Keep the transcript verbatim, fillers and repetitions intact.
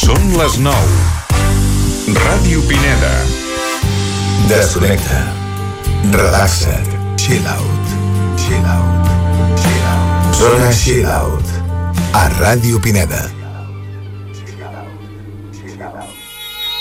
Són les nou. Ràdio Pineda. Desconnecta. Relaxa't. Chill out. Chill out. Chill out. Zona Chill Out. A Ràdio Pineda.